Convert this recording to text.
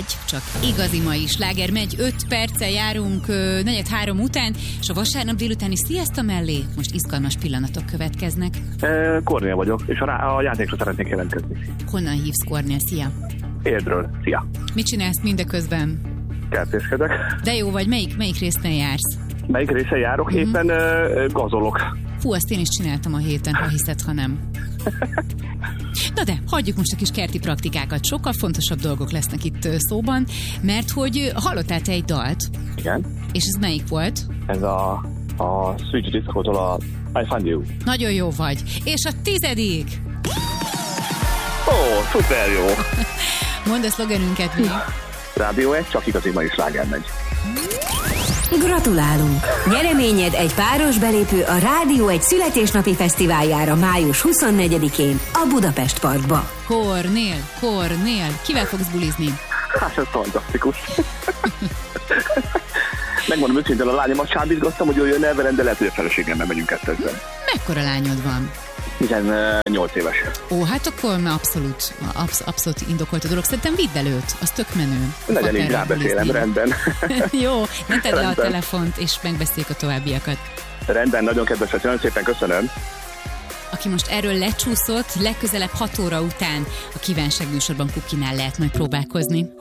csak igazi mai sláger megy. 5 perccel járunk 4:03 után, és a vasárnap délutáni Sziasztok mellé most izgalmas pillanatok következnek. Kornél vagyok, és a játékra szeretnék jelentkezni. Honnan hívsz, Kornél? Szia! Érdről. Szia! Mit csinálsz mindeközben? Kertészkedek. De jó vagy, melyik részen jársz? Melyik részen járok? Éppen gazolok. Fú, azt én is csináltam a héten, ha hiszed, ha nem. Na de, hagyjuk most a kis kerti praktikákat. Sokkal fontosabb dolgok lesznek itt szóban, mert hogy hallottál te egy dalt. Igen. És ez melyik volt? Ez a Switch Disco-tól a I Find You. Nagyon jó vagy. És a 10. Ó, szuper jó. Mondd a szlogenünket még. Rádió 1, csak igazi mai sláger megy. Gratulálunk! Nyereményed egy páros belépő a Rádió egy születésnapi fesztiváljára május 24-én a Budapest Parkba. Kornél, kivel fogsz bulizni? Hát ez fantasztikus. Megmondom őszintén, a lányomat sábizgattam, hogy jön el velem, de lehet, hogy a feleségemmel megyünk kettőzben. Mekkora lányod van? 18 éves. Ó, hát akkor már abszolút indokolt a dolog. Szerintem vidd el őt, az tök menő. Legyen így, rábeszélem, rendben. Jó, ne tedd le a telefont, és megbeszéljük a továbbiakat. Rendben, nagyon kedves, nagyon szépen köszönöm. Aki most erről lecsúszott, legközelebb 6 óra után a kívánság műsorban Kukinál lehet majd próbálkozni.